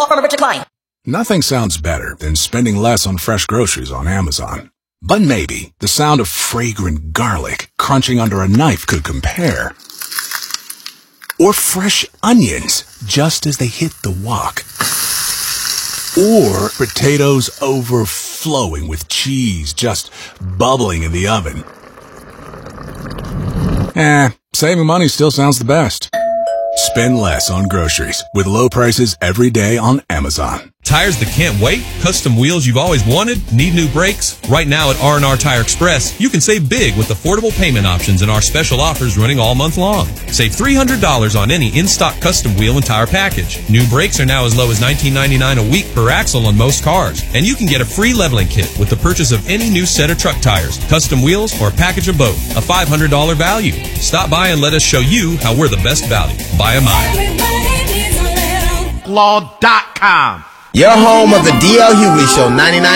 law firm of Richard Klein. Nothing sounds better than spending less on fresh groceries on Amazon. But maybe the sound of fragrant garlic crunching under a knife could compare. Or fresh onions just as they hit the wok. Or potatoes overflowing with cheese just bubbling in the oven. Saving money still sounds the best. Spend less on groceries with low prices every day on Amazon. Tires that can't wait? Custom wheels you've always wanted? Need new brakes? Right now at R&R Tire Express, you can save big with affordable payment options and our special offers running all month long. Save $300 on any in-stock custom wheel and tire package. New brakes are now as low as $19.99 a week per axle on most cars. And you can get a free leveling kit with the purchase of any new set of truck tires, custom wheels, or a package of both. A $500 value. Stop by and let us show you how we're the best value. Buy a mile. Law.com. Your home of the DL Hughley Show, 99.